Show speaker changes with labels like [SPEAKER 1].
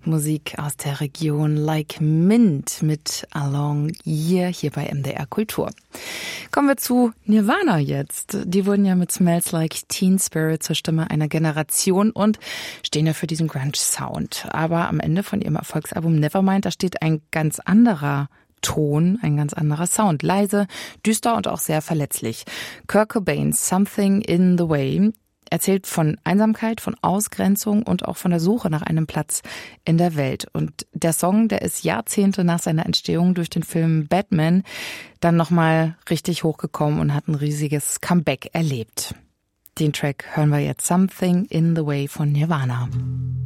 [SPEAKER 1] Musik aus der Region Like Mint mit Along Year hier bei MDR Kultur. Kommen wir zu Nirvana jetzt. Die wurden ja mit Smells Like Teen Spirit zur Stimme einer Generation und stehen ja für diesen Grunge-Sound. Aber am Ende von ihrem Erfolgsalbum Nevermind, da steht ein ganz anderer Ton, ein ganz anderer Sound. Leise, düster und auch sehr verletzlich. Kurt Cobain's Something in the Way erzählt von Einsamkeit, von Ausgrenzung und auch von der Suche nach einem Platz in der Welt. Und der Song, der ist Jahrzehnte nach seiner Entstehung durch den Film Batman dann nochmal richtig hochgekommen und hat ein riesiges Comeback erlebt. Den Track hören wir jetzt, Something in the Way von Nirvana.